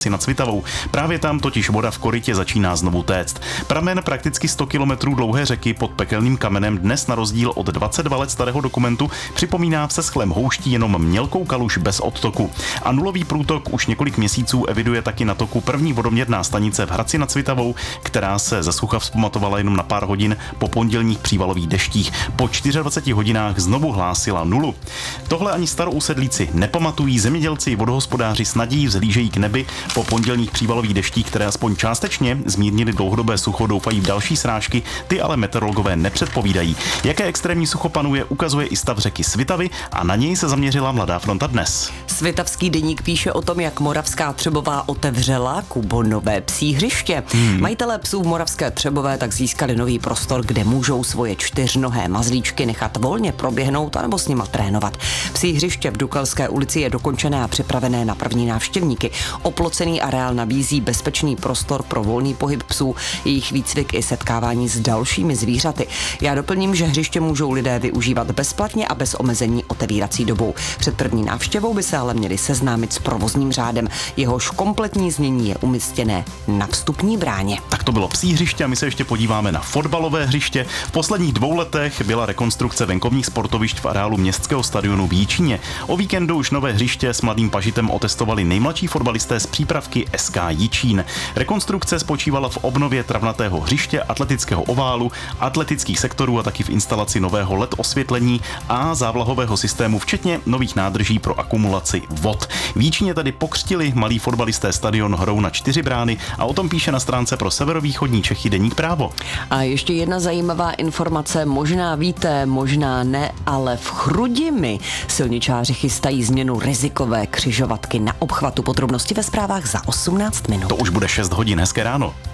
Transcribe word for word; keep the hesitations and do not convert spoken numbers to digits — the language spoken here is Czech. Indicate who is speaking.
Speaker 1: nad Svitavou. Právě tam totiž voda v korytě začíná znovu téct. Pramen prakticky sto kilometrů dlouhé řeky pod pekelným kamenem dnes na rozdíl od dvacet dva let starého dokumentu připomíná v seschlém houští jenom mělkou kaluž bez odtoku. A nulový průtok už několik měsíců eviduje taky na toku první vodoměrná stanice v Hradci nad Svitavou, která se ze sucha vzpamatovala jenom na pár hodin po pondělních přívalových deštích. Po dvaceti čtyřech hodinách znovu hlásila nulu. Tohle ani starousedlíci nepamatují, zemědělci i vodohospodáři s nadějí vzhlížejí k nebi. Po pondělních přívalových deštích, které aspoň částečně zmírnily dlouhodobé sucho, doufají v další srážky, ty ale meteorologové nepředpovídají. Jaké extrémní sucho panuje, ukazuje i stav řeky Svitavy a na něj se zaměřila Mladá fronta dnes.
Speaker 2: Svitavský deník píše o tom, jak Moravská Třebová otevřela, Kubo, nové psí hřiště. Hmm. Majitelé psů v Moravské Třebové tak získali nový prostor, kde můžou svoje čtyřnohé mazlíčky nechat volně proběhnout anebo s nima trénovat. Psí hřiště v Dukelské ulici je dokončené a připravené na první návštěvníky. Oplocený areál nabízí bezpečný prostor pro volný pohyb psů, jejich výcvik i setkávání s dalšími zvířaty. Já doplním, že hřiště můžou lidé využívat bezplatně a bez omezení otevírací dobou. Před první návštěvou by se ale měli seznámit s provozním řádem. Jehož kompletní znění je umístěné na vstupní bráně.
Speaker 1: Tak to bylo psí hřiště a my se ještě podíváme na fotbalové hřiště. V posledních dvou letech byla rekonstrukce venkovních sportovišť v areálu městského stadionu v Jičíně. O víkendu už nové hřiště s mladým pažitem otestovali nejmladší fotbalisté z přípravky S K Jičín. Rekonstrukce spočívala v obnově travnatého hřiště, atletického oválu, atletických sektorů a taky v instalaci nového L E D osvětlení a závlahového systému, včetně nových nádrží pro akumulaci vod. V Jičíně tady pokřtili malí fotbalisté stadion hrou na čtyři brány a o tom píše na stránce pro severovýchodní Čechy deník Právo.
Speaker 2: A ještě jedna zajímavá informace, možná víte, možná ne, ale v Chrudimi silničáři chystají změnu rizikové křižovatky na obchvatu. Podrobnosti ve zprávách za osmnáct minut.
Speaker 1: To už bude šest hodin, hezké ráno.